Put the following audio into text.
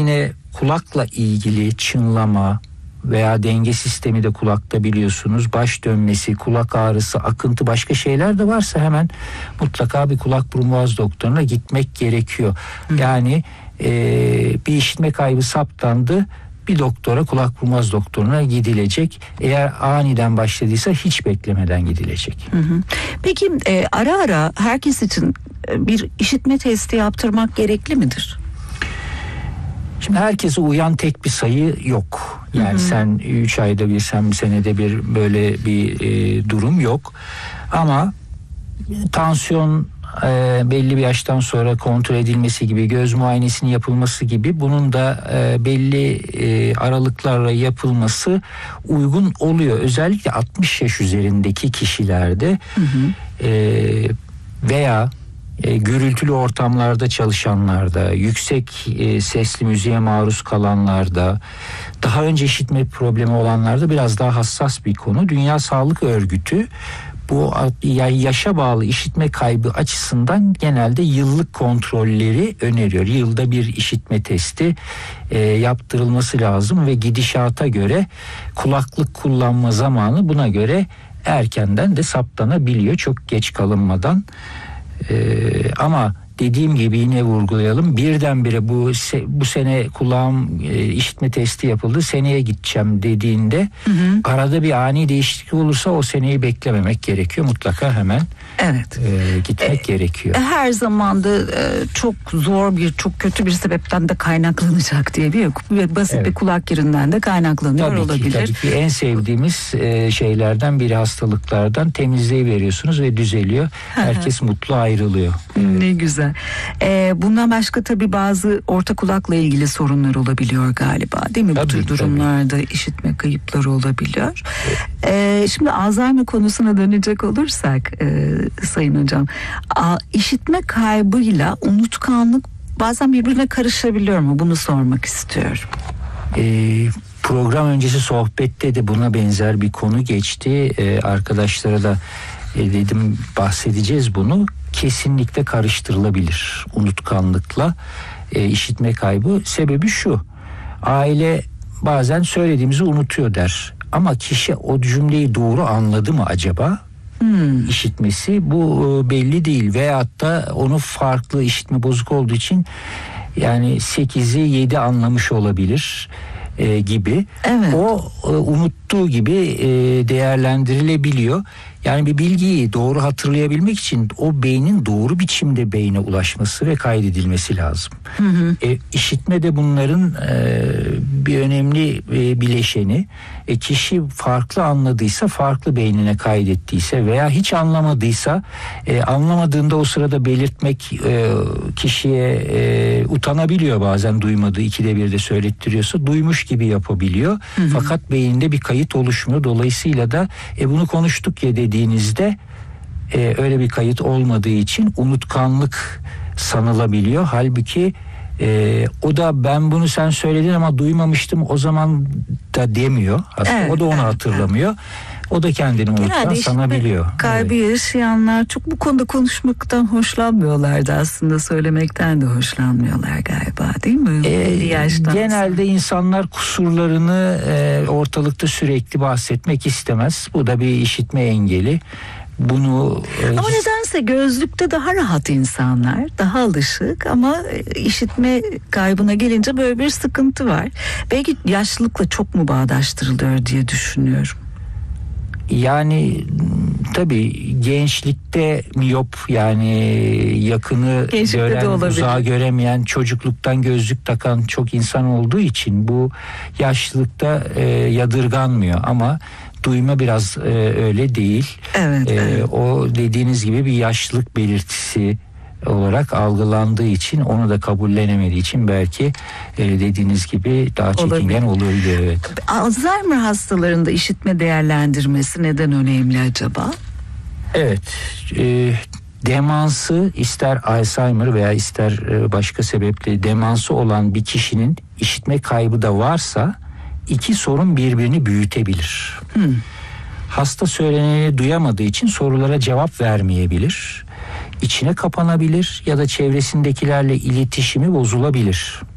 yine kulakla ilgili çınlama veya denge sistemi de kulakta biliyorsunuz, baş dönmesi, kulak ağrısı, akıntı, başka şeyler de varsa hemen mutlaka bir kulak burun boğaz doktoruna gitmek gerekiyor. Yani bir işitme kaybı saptandı, bir doktora, kulak burun boğaz doktoruna gidilecek. Eğer aniden başladıysa hiç beklemeden gidilecek. Peki ara ara herkes için bir işitme testi yaptırmak gerekli midir? Şimdi herkese uyan tek bir sayı yok. Yani sen 3 ayda bir, sen bir senede bir, böyle bir durum yok. Ama tansiyon belli bir yaştan sonra kontrol edilmesi gibi, göz muayenesinin yapılması gibi, bunun da belli aralıklarla yapılması uygun oluyor. Özellikle 60 yaş üzerindeki kişilerde veya gürültülü ortamlarda çalışanlarda, yüksek sesli müziğe maruz kalanlarda, daha önce işitme problemi olanlarda biraz daha hassas bir konu. Dünya Sağlık Örgütü bu yaşa bağlı işitme kaybı açısından genelde yıllık kontrolleri öneriyor. Yılda bir işitme testi yaptırılması lazım ve gidişata göre kulaklık kullanma zamanı buna göre erkenden de saptanabiliyor, çok geç kalınmadan. Ama dediğim gibi yine vurgulayalım, birdenbire bu sene kulağım işitme testi yapıldı, seneye gideceğim dediğinde arada bir ani değişiklik olursa o seneyi beklememek gerekiyor. Mutlaka hemen gitmek gerekiyor. Her zaman da çok zor çok kötü bir sebepten de kaynaklanacak diye bir yok. Basit bir kulak yerinden de kaynaklanıyor olabilir. Tabii ki en sevdiğimiz şeylerden biri, hastalıklardan temizleyiveriyorsunuz ve düzeliyor. Herkes mutlu ayrılıyor. Ne güzel. Bundan başka tabii bazı orta kulakla ilgili sorunlar olabiliyor galiba, değil mi? Bu tür durumlarda işitme kayıpları olabiliyor. Şimdi Alzheimer konusuna dönecek olursak Sayın Hocam, işitme kaybıyla unutkanlık bazen birbirine karışabiliyor mu? Bunu sormak istiyorum. Program öncesi sohbette de buna benzer bir konu geçti. Arkadaşlara da dedim, bahsedeceğiz bunu. Kesinlikle karıştırılabilir unutkanlıkla işitme kaybı. Sebebi şu: aile bazen söylediğimizi unutuyor der. Ama kişi o cümleyi doğru anladı mı acaba? İşitmesi bu belli değil. Veyahut da onu farklı, işitme bozuk olduğu için yani 8'i 7 anlamış olabilir gibi. O unuttuğu gibi değerlendirilebiliyor. Yani bir bilgiyi doğru hatırlayabilmek için o beynin doğru biçimde beyne ulaşması ve kaydedilmesi lazım. İşitme de bunların bir önemli bileşeni. Kişi farklı anladıysa, farklı beynine kaydettiyse veya hiç anlamadıysa, anlamadığında o sırada belirtmek kişiye utanabiliyor bazen, duymadığı, 2'de 1'de söylettiriyorsa duymuş gibi yapabiliyor. Fakat beyinde bir kayıt oluşmuyor. Dolayısıyla da bunu konuştuk ya dediğinizde öyle bir kayıt olmadığı için unutkanlık sanılabiliyor. Halbuki o da ben bunu sen söyledin ama duymamıştım o zaman da demiyor. Aslında o da onu hatırlamıyor. O da kendini unutkan sanabiliyor. Kaybı yaşayanlar çok bu konuda konuşmaktan hoşlanmıyorlardı aslında, söylemekten de hoşlanmıyorlar galiba, değil mi? Genelde insanlar kusurlarını ortalıkta sürekli bahsetmek istemez. Bu da bir işitme engeli. Bunu ama nedense gözlükte daha rahat insanlar, daha alışık, ama işitme kaybına gelince böyle bir sıkıntı var. Belki yaşlılıkla çok mu bağdaştırılıyor diye düşünüyorum. Yani tabii gençlikte miyop, yani yakını gören, uzağı göremeyen, çocukluktan gözlük takan çok insan olduğu için bu yaşlılıkta yadırganmıyor, ama duyma biraz öyle değil. O dediğiniz gibi bir yaşlılık belirtisi olarak algılandığı için, onu da kabullenemediği için belki dediğiniz gibi daha çekingen olabiliyor. Evet. Alzheimer hastalarında işitme değerlendirmesi neden önemli acaba? Evet, demansı, ister Alzheimer veya ister başka sebeple demansı olan bir kişinin işitme kaybı da varsa iki sorun birbirini büyütebilir. Hasta söyleneni duyamadığı için sorulara cevap vermeyebilir, içine kapanabilir ya da çevresindekilerle iletişimi bozulabilir.